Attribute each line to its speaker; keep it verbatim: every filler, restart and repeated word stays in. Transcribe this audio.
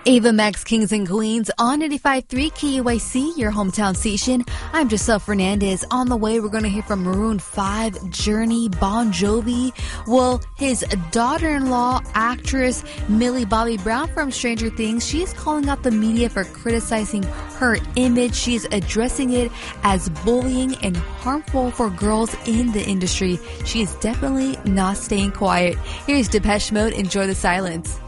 Speaker 1: Ava Max Kings and Queens on ninety-five point three K U I C, your hometown station. I'm Giselle Fernandez. On the way, we're going to hear from Maroon five, Journey, Bon Jovi. Well, his daughter-in-law, actress Millie Bobby Brown from Stranger Things, she is calling out the media for criticizing her image. She is addressing it as bullying and harmful for girls in the industry. She is definitely not staying quiet. Here's Depeche Mode. Enjoy the silence.